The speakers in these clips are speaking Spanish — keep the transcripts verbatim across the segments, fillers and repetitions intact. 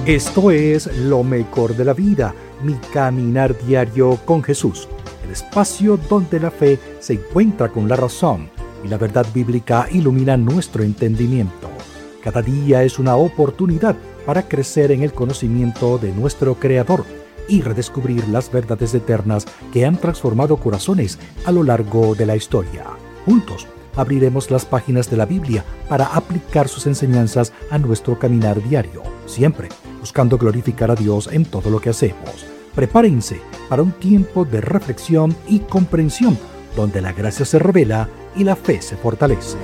Esto es Lo Mejor de la Vida, mi caminar diario con Jesús, el espacio donde la fe se encuentra con la razón y la verdad bíblica ilumina nuestro entendimiento. Cada día es una oportunidad para crecer en el conocimiento de nuestro Creador y redescubrir las verdades eternas que han transformado corazones a lo largo de la historia. Juntos abriremos las páginas de la Biblia para aplicar sus enseñanzas a nuestro caminar diario, siempre buscando glorificar a Dios en todo lo que hacemos. Prepárense para un tiempo de reflexión y comprensión, donde la gracia se revela y la fe se fortalece.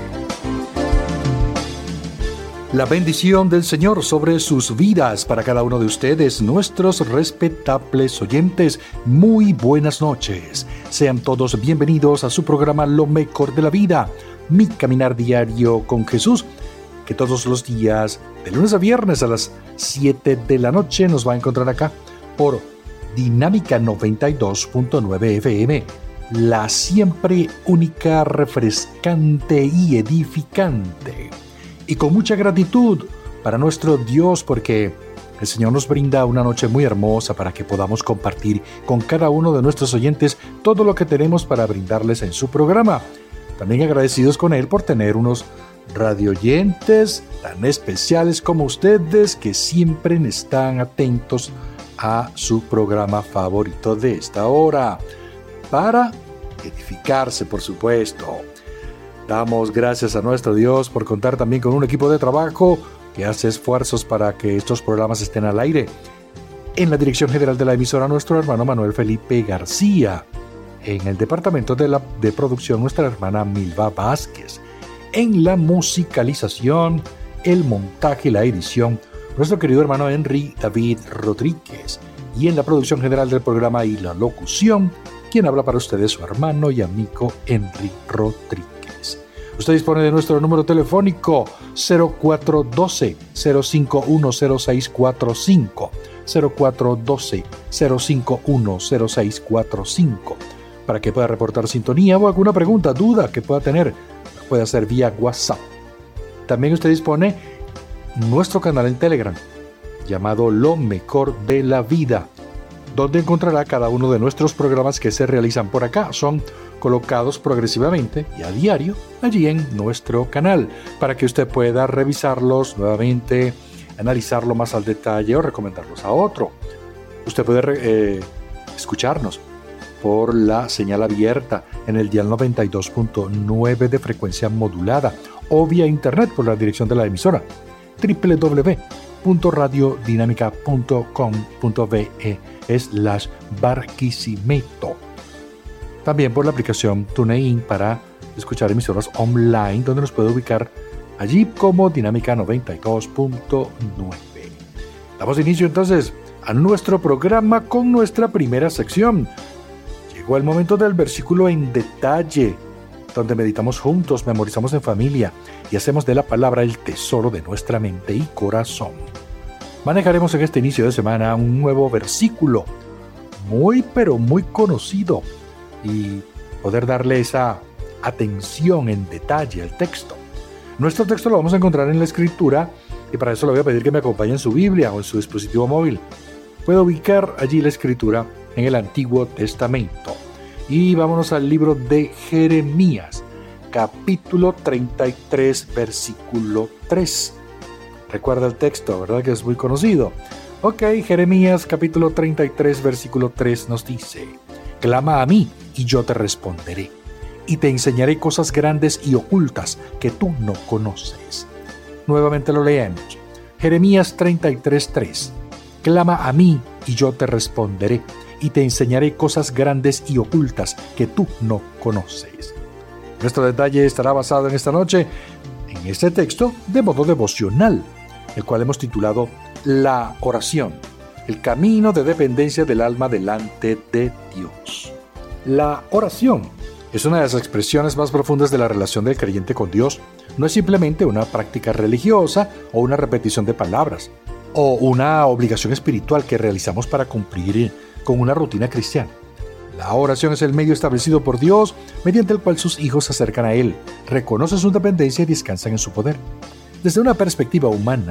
La bendición del Señor sobre sus vidas para cada uno de ustedes, nuestros respetables oyentes. Muy buenas noches. Sean todos bienvenidos a su programa Lo Mejor de la Vida, mi caminar diario con Jesús, que todos los días, de lunes a viernes a las siete de la noche, nos va a encontrar acá por Dinámica noventa y dos punto nueve F M, la siempre única, refrescante y edificante. Y con mucha gratitud para nuestro Dios, porque el Señor nos brinda una noche muy hermosa para que podamos compartir con cada uno de nuestros oyentes todo lo que tenemos para brindarles en su programa. También agradecidos con Él por tener unos radioyentes tan especiales como ustedes, que siempre están atentos a su programa favorito de esta hora, para edificarse, por supuesto. Damos gracias a nuestro Dios por contar también con un equipo de trabajo que hace esfuerzos para que estos programas estén al aire. En la dirección general de la emisora, nuestro hermano Manuel Felipe García. En el departamento de, la, de producción, nuestra hermana Milva Vázquez. En la musicalización, el montaje y la edición, nuestro querido hermano Henry David Rodríguez. Y en la producción general del programa y la locución, quien habla para ustedes, su hermano y amigo Henry Rodríguez. Usted dispone de nuestro número telefónico cero cuatro uno dos, cero cinco uno cero seis cuatro cinco, cero cuatro uno dos, cero cinco uno cero seis cuatro cinco, para que pueda reportar sintonía o alguna pregunta, duda que pueda tener. Puede hacer vía WhatsApp. También usted dispone nuestro canal en Telegram, llamado Lo Mejor de la Vida, donde encontrará cada uno de nuestros programas que se realizan por acá. Son colocados progresivamente y a diario allí en nuestro canal, para que usted pueda revisarlos nuevamente, analizarlo más al detalle o recomendarlos a otro. Usted puede eh, escucharnos por la señal abierta en el dial noventa y dos punto nueve de frecuencia modulada o vía internet por la dirección de la emisora doble u doble u doble u punto radio dinámica punto com punto be slash Barquisimeto. También por la aplicación TuneIn para escuchar emisoras online, donde nos puede ubicar allí como Dinámica noventa y dos punto nueve. Damos inicio entonces a nuestro programa con nuestra primera sección. Llegó el momento del versículo en detalle, donde meditamos juntos, memorizamos en familia y hacemos de la palabra el tesoro de nuestra mente y corazón. Manejaremos en este inicio de semana un nuevo versículo, muy pero muy conocido, y poder darle esa atención en detalle al texto. Nuestro texto lo vamos a encontrar en la Escritura, y para eso le voy a pedir que me acompañe en su Biblia o en su dispositivo móvil. Puede ubicar allí la Escritura en el Antiguo Testamento. Y vámonos al libro de Jeremías, capítulo treinta y tres, versículo tres. Recuerda el texto, ¿verdad? Que es muy conocido. Ok, Jeremías, capítulo treinta y tres, versículo tres nos dice: clama a mí y yo te responderé, y te enseñaré cosas grandes y ocultas que tú no conoces. Nuevamente lo leemos. Jeremías treinta y tres, tres. Clama a mí y yo te responderé, y te enseñaré cosas grandes y ocultas que tú no conoces. Nuestro detalle estará basado en esta noche en este texto de modo devocional, el cual hemos titulado La oración, el camino de dependencia del alma delante de Dios. La oración es una de las expresiones más profundas de la relación del creyente con Dios. No es simplemente una práctica religiosa o una repetición de palabras, o una obligación espiritual que realizamos para cumplir con una rutina cristiana. La oración es el medio establecido por Dios mediante el cual sus hijos se acercan a Él, reconocen su dependencia y descansan en su poder. Desde una perspectiva humana,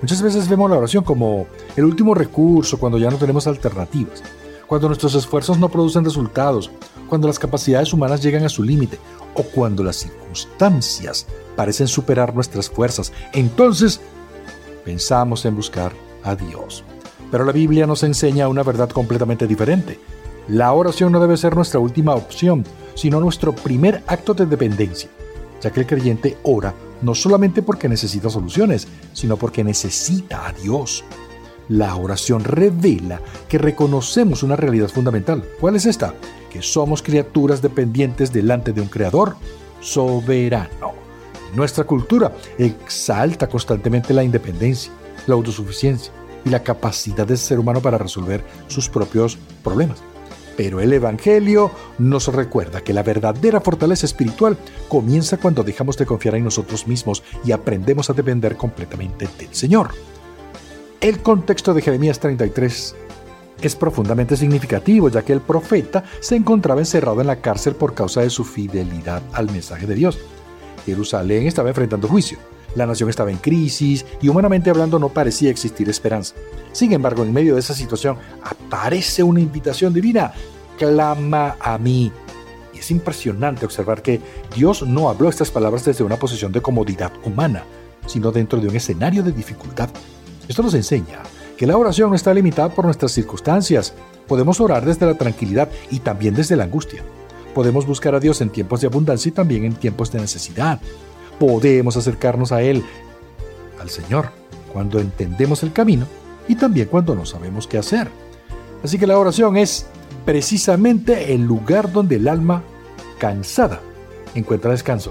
Muchas veces vemos la oración como el último recurso cuando ya no tenemos alternativas, cuando nuestros esfuerzos no producen resultados, cuando las capacidades humanas llegan a su límite o cuando las circunstancias parecen superar nuestras fuerzas. Entonces, pensamos en buscar a Dios. Pero la Biblia nos enseña una verdad completamente diferente. La oración no debe ser nuestra última opción, sino nuestro primer acto de dependencia, ya que el creyente ora no solamente porque necesita soluciones, sino porque necesita a Dios. La oración revela que reconocemos una realidad fundamental. ¿Cuál es esta? Que somos criaturas dependientes delante de un Creador soberano. Nuestra cultura exalta constantemente la independencia, la autosuficiencia y la capacidad del ser humano para resolver sus propios problemas. Pero el Evangelio nos recuerda que la verdadera fortaleza espiritual comienza cuando dejamos de confiar en nosotros mismos y aprendemos a depender completamente del Señor. El contexto de Jeremías treinta y tres es profundamente significativo, ya que el profeta se encontraba encerrado en la cárcel por causa de su fidelidad al mensaje de Dios. Jerusalén estaba enfrentando juicio, la nación estaba en crisis y humanamente hablando no parecía existir esperanza. Sin embargo, en medio de esa situación aparece una invitación divina: clama a mí. Y es impresionante observar que Dios no habló estas palabras desde una posición de comodidad humana, sino dentro de un escenario de dificultad. Esto nos enseña que la oración no está limitada por nuestras circunstancias. Podemos orar desde la tranquilidad y también desde la angustia. Podemos buscar a Dios en tiempos de abundancia y también en tiempos de necesidad. Podemos acercarnos a Él, al Señor, cuando entendemos el camino y también cuando no sabemos qué hacer. Así que la oración es precisamente el lugar donde el alma cansada encuentra descanso,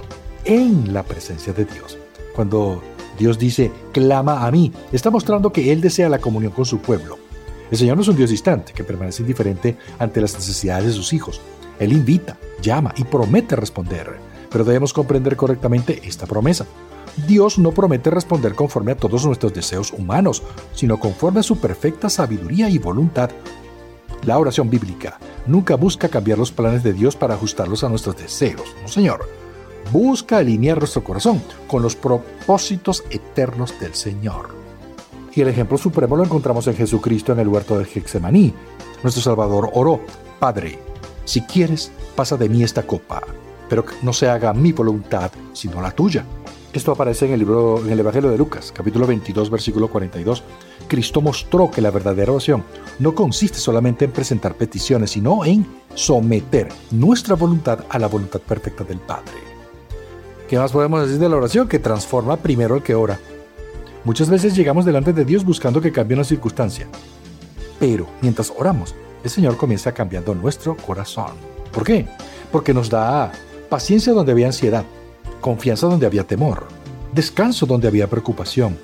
en la presencia de Dios. Cuando Dios dice, clama a mí, está mostrando que Él desea la comunión con su pueblo. El Señor no es un Dios distante, que permanece indiferente ante las necesidades de sus hijos. Él invita, llama y promete responder. Pero debemos comprender correctamente esta promesa. Dios no promete responder conforme a todos nuestros deseos humanos, sino conforme a su perfecta sabiduría y voluntad. La oración bíblica nunca busca cambiar los planes de Dios para ajustarlos a nuestros deseos, no, Señor. Busca alinear nuestro corazón con los propósitos eternos del Señor. Y el ejemplo supremo lo encontramos en Jesucristo en el huerto del Getsemaní. Nuestro Salvador oró: Padre, si quieres, pasa de mí esta copa, pero que no se haga mi voluntad, sino la tuya. Esto aparece en el libro, en el Evangelio de Lucas, capítulo veintidós, versículo cuarenta y dos. Cristo mostró que la verdadera oración no consiste solamente en presentar peticiones, sino en someter nuestra voluntad a la voluntad perfecta del Padre. ¿Qué más podemos decir de la oración? Que transforma primero al que ora. Muchas veces llegamos delante de Dios buscando que cambie una circunstancia, pero mientras oramos, el Señor comienza cambiando nuestro corazón. ¿Por qué? Porque nos da paciencia donde había ansiedad, confianza donde había temor, descanso donde había preocupación.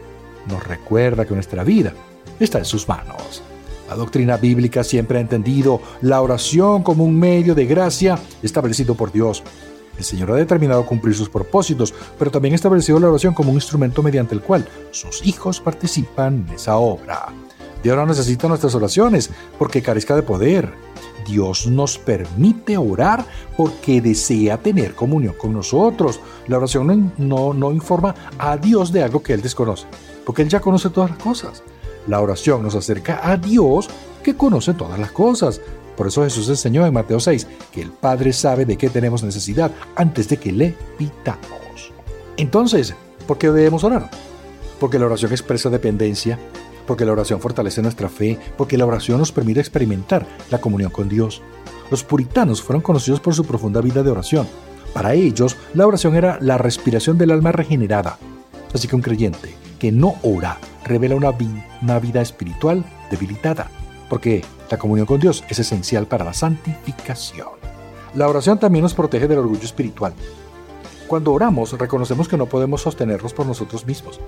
Nos recuerda que nuestra vida está en sus manos. La doctrina bíblica siempre ha entendido la oración como un medio de gracia establecido por Dios. El Señor ha determinado cumplir sus propósitos, pero también ha establecido la oración como un instrumento mediante el cual sus hijos participan en esa obra. Dios no necesita nuestras oraciones porque carezca de poder. Dios nos permite orar porque desea tener comunión con nosotros. La oración no, no, no informa a Dios de algo que Él desconoce, porque Él ya conoce todas las cosas. La oración nos acerca a Dios, que conoce todas las cosas. Por eso Jesús enseñó en Mateo seis que el Padre sabe de qué tenemos necesidad antes de que le pidamos. Entonces, ¿por qué debemos orar? Porque la oración expresa dependencia, porque la oración fortalece nuestra fe, porque la oración nos permite experimentar la comunión con Dios. Los puritanos fueron conocidos por su profunda vida de oración. Para ellos, la oración era la respiración del alma regenerada. Así que un creyente que no ora revela una, vi- una vida espiritual debilitada, porque la comunión con Dios es esencial para la santificación. La oración también nos protege del orgullo espiritual. Cuando oramos, reconocemos que no podemos sostenernos por nosotros mismos.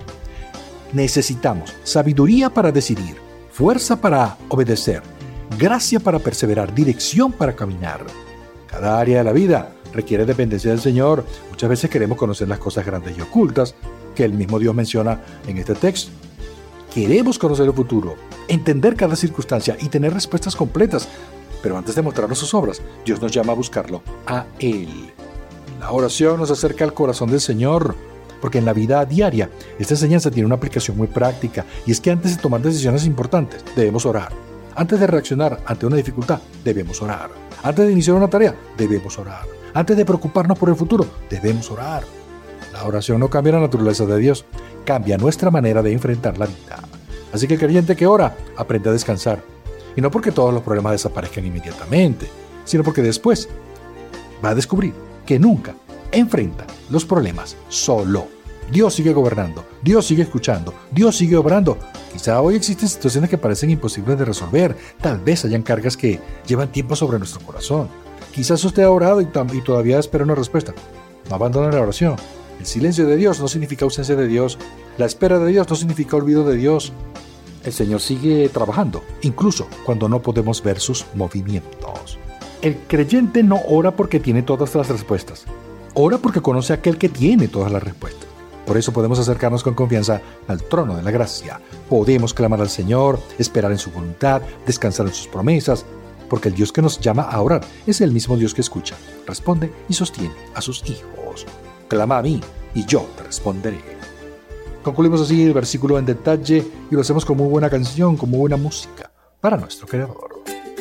Necesitamos sabiduría para decidir, fuerza para obedecer, gracia para perseverar, dirección para caminar. Cada área de la vida requiere dependencia del Señor. Muchas veces queremos conocer las cosas grandes y ocultas que el mismo Dios menciona en este texto. Queremos conocer el futuro, entender cada circunstancia y tener respuestas completas. Pero antes de mostrarnos sus obras, Dios nos llama a buscarlo a Él. La oración nos acerca al corazón del Señor. porque en la vida diaria esta enseñanza tiene una aplicación muy práctica, y es que antes de tomar decisiones importantes debemos orar. Antes de reaccionar ante una dificultad debemos orar. Antes de iniciar una tarea debemos orar. Antes de preocuparnos por el futuro debemos orar. La oración no cambia la naturaleza de Dios, cambia nuestra manera de enfrentar la vida. Así que el creyente que ora aprende a descansar, y no porque todos los problemas desaparezcan inmediatamente, sino porque después va a descubrir que nunca enfrenta los problemas solo. Dios sigue gobernando, Dios sigue escuchando, Dios sigue obrando. Quizá hoy existen situaciones que parecen imposibles de resolver, tal vez hayan cargas que llevan tiempo sobre nuestro corazón. Quizás usted ha orado y, y todavía espera una respuesta. No abandone la oración. El silencio de Dios no significa ausencia de Dios. La espera de Dios no significa olvido de Dios. El Señor sigue trabajando, incluso cuando no podemos ver sus movimientos. El creyente no ora porque tiene todas las respuestas. Ora porque conoce a aquel que tiene todas las respuestas. Por eso podemos acercarnos con confianza al trono de la gracia. Podemos clamar al Señor, esperar en su voluntad, descansar en sus promesas, porque el Dios que nos llama a orar es el mismo Dios que escucha, responde y sostiene a sus hijos. Clama a mí y yo te responderé. Concluimos así el versículo en detalle y lo hacemos con muy buena canción, con muy buena música para nuestro Creador.